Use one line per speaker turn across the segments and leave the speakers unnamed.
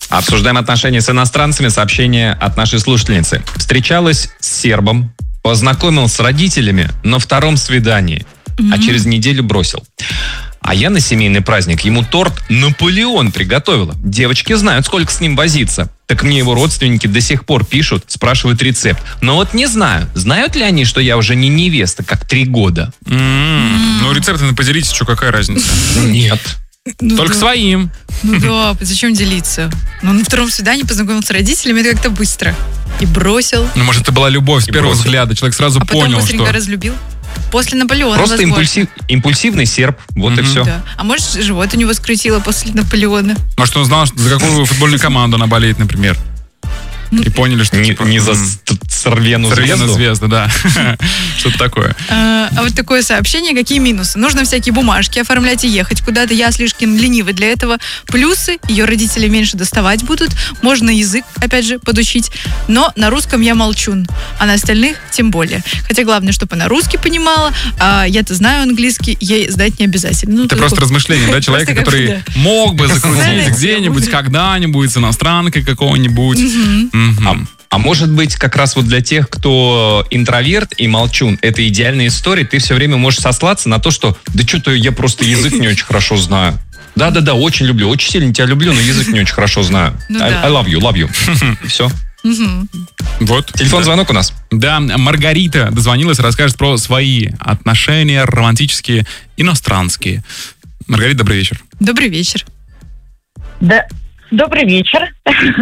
Обсуждаем отношения с иностранцами. Сообщение от нашей слушательницы. Встречалась с сербом, познакомил с родителями на втором свидании, а через неделю бросил. А я на семейный праздник ему торт «Наполеон» приготовила. Девочки знают, сколько с ним возиться. Так мне его родственники до сих пор пишут, спрашивают рецепт. Но вот не знаю, знают ли они, что я уже не невеста, как 3 года?
Ну, рецепты поделитесь, что, какая разница?
Нет.
Только своим.
Ну да, зачем делиться? Ну, на втором свидании познакомился с родителями, это как-то быстро. И бросил.
Ну, может, это была любовь с первого взгляда. Человек сразу понял,
потом быстренько
что...
разлюбил. После Наполеона,
Просто
возможно.
импульсивный серб, вот и все.
Да. А может, живот у него скрутило после Наполеона?
Может, он знал, за какую футбольную команду она болеет, например. И поняли, что...
Не за Цервену
звезду, да. Что-то такое.
А вот такое сообщение. Какие минусы? Нужно всякие бумажки оформлять и ехать куда-то. Я слишком ленивый для этого. Плюсы. Ее родители меньше доставать будут. Можно язык, опять же, подучить. Но на русском я молчун. А на остальных тем более. Хотя главное, чтобы она русский понимала. А я-то знаю английский. Ей знать не обязательно.
Это просто размышление, да, человека, который мог бы закрутить где-нибудь, когда-нибудь с иностранкой какого-нибудь.
А может быть, как раз вот для тех, кто интроверт и молчун, это идеальная история. Ты все время можешь сослаться на то, что да что-то я просто язык не очень хорошо знаю. Да, очень люблю, очень сильно тебя люблю, но язык не очень хорошо знаю. I love you. Все.
Вот.
Телефон звонок у нас.
Да, Маргарита дозвонилась, расскажет про свои отношения романтические, иностранские. Маргарита, добрый вечер.
Добрый вечер.
Да. Добрый вечер.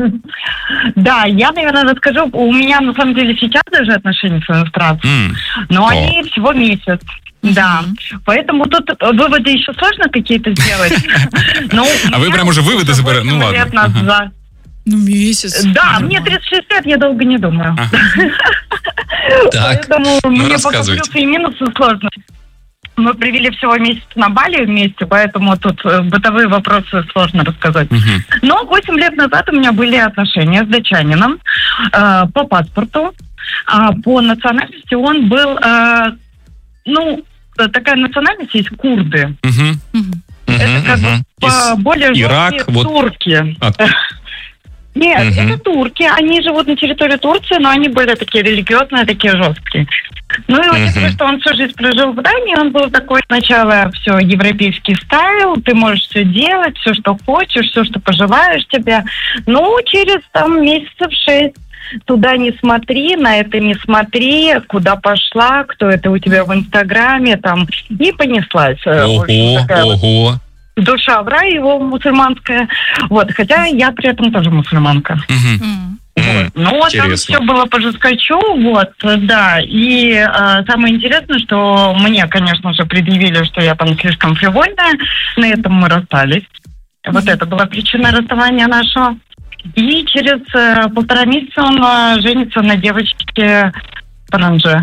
Да, я, наверное, расскажу. У меня, на самом деле, сейчас даже отношения с иностранцами, но они всего месяц. Да, поэтому тут выводы еще сложно какие-то сделать.
А вы прям уже выводы собираете? Ну ладно.
Ну, месяц.
Да, мне 36 лет, я долго не думаю.
Так,
поэтому мне пока
рассказывайте.
плюсы и минусы сложно. Мы провели всего месяц на Бали вместе, поэтому тут бытовые вопросы сложно рассказать. Но 8 лет назад у меня были отношения с датчанином по паспорту. А по национальности он был, такая национальность есть курды. Это как бы более
Ирак,
жесткие турки. Нет, это турки. Они живут на территории Турции, но они были такие религиозные, такие жесткие. Ну и учитывая, что он всю жизнь прожил в Дании, он был такой сначала все европейский стайл, ты можешь все делать, все, что хочешь, все, что пожелаешь тебе. Ну, через месяцев 6 туда не смотри, на это не смотри, куда пошла, кто это у тебя в Инстаграме, там, и понеслась.
Ого.
Душа в рай его мусульманская. Вот, хотя я при этом тоже мусульманка. Вот. Но там все было по жесткачу, вот, да. И самое интересное, что мне, конечно же, предъявили, что я там слишком фривольная. На этом мы расстались. Вот это была причина расставания нашего. И через 1,5 месяца он женится на девочке паранже.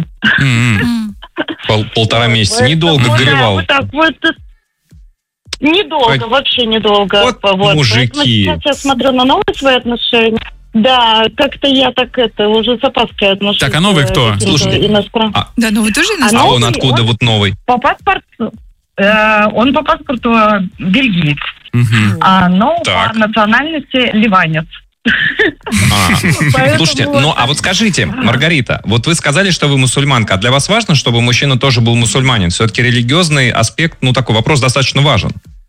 1,5 месяца. Недолго горевал.
Вот так вот. Недолго, вообще недолго.
Вот мужики.
Сейчас я смотрю на новые свои отношения. Да, как-то я уже с опаской отношусь.
Так, а новый кто?
Слушайте.
Да, новый тоже иностранец?
А он откуда вот новый?
По паспорту, он по паспорту бельгиец. Но по национальности ливанец.
Слушайте, а вот скажите, Маргарита, вот вы сказали, что вы мусульманка, а для вас важно, чтобы мужчина тоже был мусульманин? Все-таки религиозный аспект, такой вопрос достаточно важен.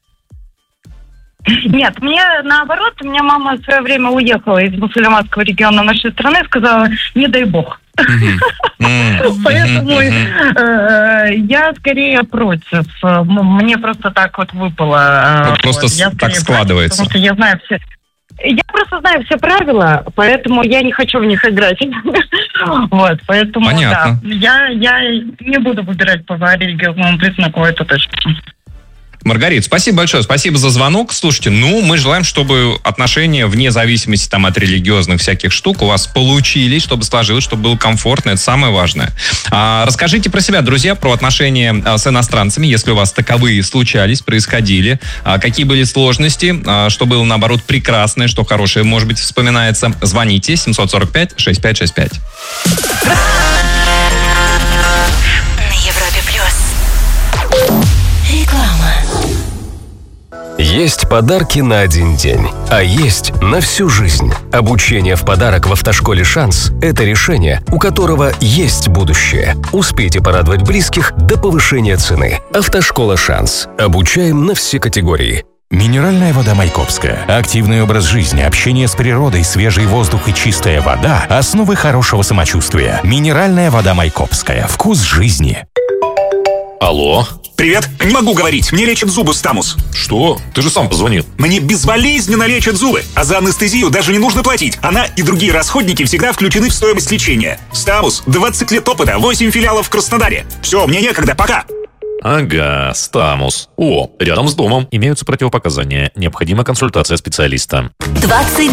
Нет, мне наоборот, у меня мама в свое время уехала из мусульманского региона нашей страны и сказала, не дай бог. Поэтому я скорее против. Мне просто так вот выпало.
Просто так складывается.
Потому что я просто знаю все правила, поэтому я не хочу в них играть. Вот, поэтому
понятно.
Да, я не буду выбирать по религиозному признаку, это точно.
Маргарита, спасибо большое, спасибо за звонок. Слушайте, мы желаем, чтобы отношения, вне зависимости от религиозных всяких штук, у вас получились, чтобы сложилось, чтобы было комфортно, это самое важное. Расскажите про себя, друзья, про отношения с иностранцами, если у вас таковые случались, происходили, какие были сложности, что было, наоборот, прекрасное, что хорошее, может быть, вспоминается. Звоните 745-6565.
На Европе+. Реклама. Есть подарки на один день, а есть на всю жизнь. Обучение в подарок в автошколе «Шанс» – это решение, у которого есть будущее. Успейте порадовать близких до повышения цены. Автошкола «Шанс». Обучаем на все категории.
Минеральная вода Майкопская. Активный образ жизни, общение с природой, свежий воздух и чистая вода – основы хорошего самочувствия. Минеральная вода Майкопская. Вкус жизни.
Алло?
Привет. Не могу говорить. Мне лечат зубы Стамус.
Что? Ты же сам позвонил.
Мне безболезненно лечат зубы. А за анестезию даже не нужно платить. Она и другие расходники всегда включены в стоимость лечения. Стамус. 20 лет опыта. 8 филиалов в Краснодаре. Все, мне некогда. Пока.
Ага, Стамус. О, рядом с домом. Имеются противопоказания. Необходима консультация специалиста.
22